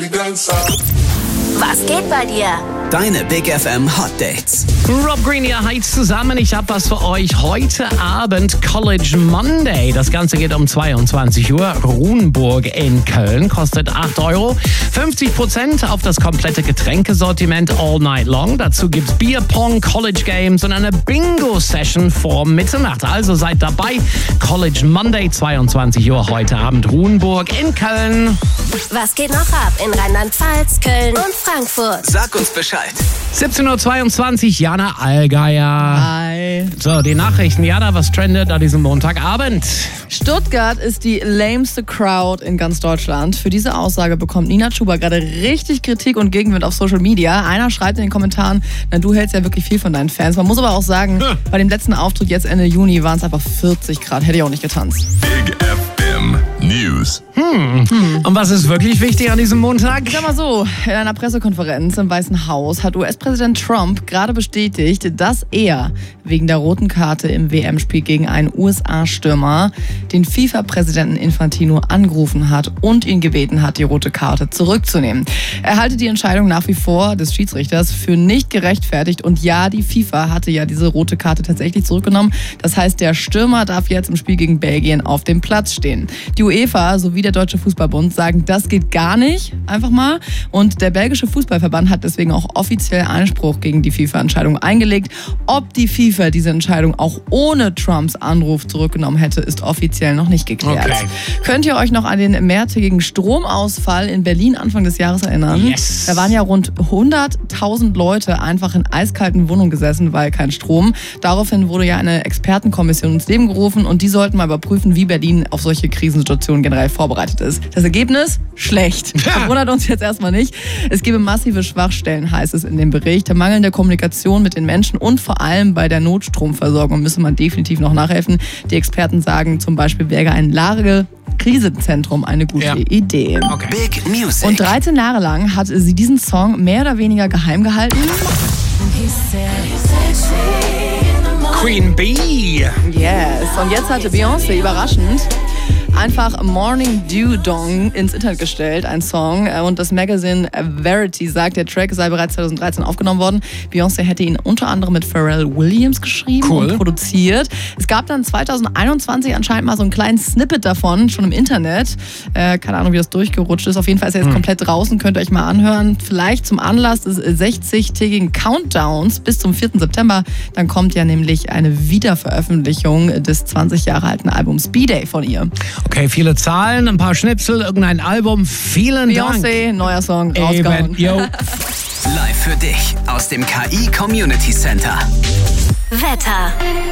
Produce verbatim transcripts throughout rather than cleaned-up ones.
Was geht bei dir? Deine Big F M Hot Dates. Rob Green hier, hi zusammen. Ich habe was für euch. Heute Abend College Monday. Das Ganze geht um zweiundzwanzig Uhr. Ruhnburg in Köln kostet acht Euro. fünfzig Prozent auf das komplette Getränkesortiment all night long. Dazu gibt's Beer Pong, College Games und eine Bingo-Session vor Mitternacht. Also seid dabei. College Monday, zweiundzwanzig Uhr heute Abend. Ruhnburg in Köln. Was geht noch ab in Rheinland-Pfalz, Köln und Frankfurt? Sag uns Bescheid. siebzehn Uhr zweiundzwanzig, Jana Allgeier. Hi. So, die Nachrichten. Jana, was trendet an diesem Montagabend? Stuttgart ist die lameste Crowd in ganz Deutschland. Für diese Aussage bekommt Nina Chuba gerade richtig Kritik und Gegenwind auf Social Media. Einer schreibt in den Kommentaren, na, du hältst ja wirklich viel von deinen Fans. Man muss aber auch sagen, hm. bei dem letzten Auftritt jetzt Ende Juni waren es einfach vierzig Grad. Hätte ich auch nicht getanzt. Big F M News. Hm. hm. Und was ist wirklich wichtig an diesem Montag? Ich sag mal so, in einer Pressekonferenz im Weißen Haus hat U S-Präsident Trump gerade bestätigt, dass er wegen der roten Karte im W M-Spiel gegen einen U S A-Stürmer den FIFA-Präsidenten Infantino angerufen hat und ihn gebeten hat, die rote Karte zurückzunehmen. Er halte die Entscheidung nach wie vor des Schiedsrichters für nicht gerechtfertigt und ja, die FIFA hatte ja diese rote Karte tatsächlich zurückgenommen. Das heißt, der Stürmer darf jetzt im Spiel gegen Belgien auf dem Platz stehen. Die UEFA sowie der Deutsche Fußballbund sagen, das geht gar nicht, einfach mal. Und der belgische Fußballverband hat deswegen auch offiziell Einspruch gegen die FIFA-Entscheidung eingelegt. Ob die FIFA diese Entscheidung auch ohne Trumps Anruf zurückgenommen hätte, ist offiziell noch nicht geklärt. Okay. Könnt ihr euch noch an den mehrtägigen Stromausfall in Berlin Anfang des Jahres erinnern? Yes. Da waren ja rund hunderttausend Leute einfach in eiskalten Wohnungen gesessen, weil kein Strom. Daraufhin wurde ja eine Expertenkommission ins Leben gerufen und die sollten mal überprüfen, wie Berlin auf solche Krisensituationen generell vorbereitet ist. Das Ergebnis? Schlecht. Das wundert uns jetzt erstmal nicht. Es gebe massive Schwachstellen, heißt es in dem Bericht. Mangelnde Kommunikation mit den Menschen und vor allem bei der Notstromversorgung müsse man definitiv noch nachhelfen. Die Experten sagen zum Beispiel, wäre ein Lage-Krisenzentrum eine gute ja. Idee. Okay. Big Music. Und dreizehn Jahre lang hat sie diesen Song mehr oder weniger geheim gehalten. Queen Bee. Yes. Und jetzt hatte Beyoncé überraschend einfach Morning Dew Dong ins Internet gestellt, ein Song. Und das Magazine Verity sagt, der Track sei bereits zweitausenddreizehn aufgenommen worden. Beyoncé hätte ihn unter anderem mit Pharrell Williams geschrieben cool. und produziert. Es gab dann zweitausendeinundzwanzig anscheinend mal so einen kleinen Snippet davon, schon im Internet. Äh, keine Ahnung, wie das durchgerutscht ist. Auf jeden Fall ist er jetzt hm. komplett draußen, könnt ihr euch mal anhören. Vielleicht zum Anlass des sechzig-tägigen Countdowns bis zum vierten September. Dann kommt ja nämlich eine Wiederveröffentlichung des zwanzig Jahre alten Albums B-Day von ihr. Okay, viele Zahlen, ein paar Schnipsel, irgendein Album. Vielen Dank. Beyoncé, neuer Song, rausgehauen. Yo. Live für dich aus dem K I Community Center. Wetter.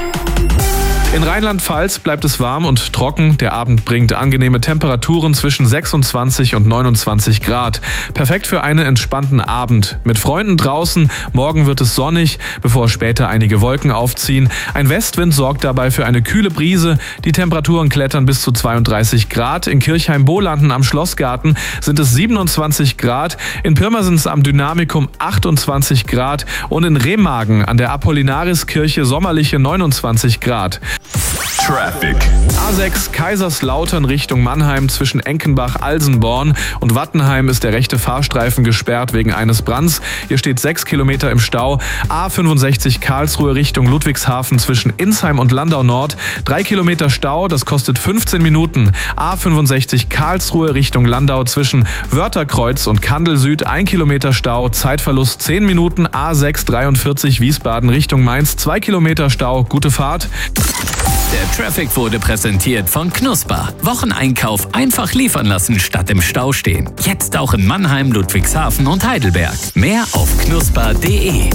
In Rheinland-Pfalz bleibt es warm und trocken. Der Abend bringt angenehme Temperaturen zwischen sechsundzwanzig und neunundzwanzig Grad. Perfekt für einen entspannten Abend. Mit Freunden draußen. Morgen wird es sonnig, bevor später einige Wolken aufziehen. Ein Westwind sorgt dabei für eine kühle Brise. Die Temperaturen klettern bis zu zweiunddreißig Grad. In Kirchheim-Bohlanden am Schlossgarten sind es siebenundzwanzig Grad. In Pirmasens am Dynamikum achtundzwanzig Grad. Und in Remagen an der Apollinariskirche sommerliche neunundzwanzig Grad. Traffic. A sechs Kaiserslautern Richtung Mannheim zwischen Enkenbach, Alsenborn und Wattenheim ist der rechte Fahrstreifen gesperrt wegen eines Brands. Hier steht sechs Kilometer im Stau. A fünfundsechzig Karlsruhe Richtung Ludwigshafen zwischen Insheim und Landau Nord. Drei Kilometer Stau, das kostet fünfzehn Minuten. A fünfundsechzig Karlsruhe Richtung Landau zwischen Wörterkreuz und Kandel Süd. Ein Kilometer Stau, Zeitverlust zehn Minuten. A sechs dreiundvierzig Wiesbaden Richtung Mainz. Zwei Kilometer Stau, gute Fahrt. Der Traffic wurde präsentiert von Knusper. Wocheneinkauf einfach liefern lassen statt im Stau stehen. Jetzt auch in Mannheim, Ludwigshafen und Heidelberg. Mehr auf knusper punkt de.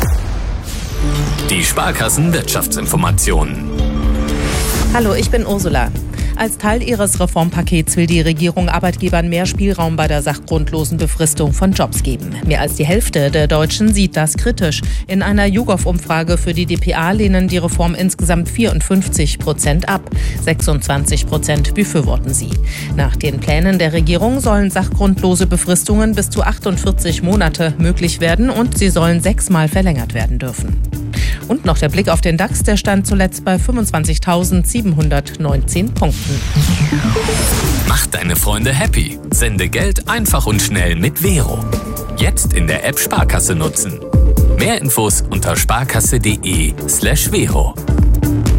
Die Sparkassen Wirtschaftsinformationen. Hallo, ich bin Ursula. Als Teil ihres Reformpakets will die Regierung Arbeitgebern mehr Spielraum bei der sachgrundlosen Befristung von Jobs geben. Mehr als die Hälfte der Deutschen sieht das kritisch. In einer YouGov-Umfrage für die D P A lehnen die Reform insgesamt vierundfünfzig Prozent ab. sechsundzwanzig Prozent befürworten sie. Nach den Plänen der Regierung sollen sachgrundlose Befristungen bis zu achtundvierzig Monate möglich werden und sie sollen sechsmal verlängert werden dürfen. Und noch der Blick auf den DAX, der stand zuletzt bei fünfundzwanzigtausendsiebenhundertneunzehn Punkten. Mach deine Freunde happy. Sende Geld einfach und schnell mit Vero. Jetzt in der App Sparkasse nutzen. Mehr Infos unter sparkasse.de slash Vero.